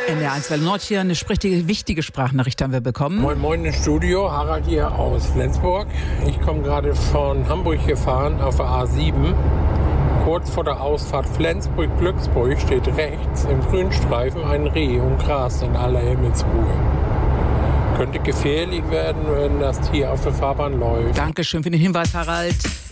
NDR1 Welle Nord hier, eine wichtige Sprachnachricht haben wir bekommen. Moin Moin im Studio, Harald hier aus Flensburg. Ich komme gerade von Hamburg gefahren auf der A7. Kurz vor der Ausfahrt Flensburg-Glücksburg steht rechts im Grünstreifen ein Reh und Gras in aller Himmelsruhe. Könnte gefährlich werden, wenn das Tier auf der Fahrbahn läuft. Dankeschön für den Hinweis, Harald.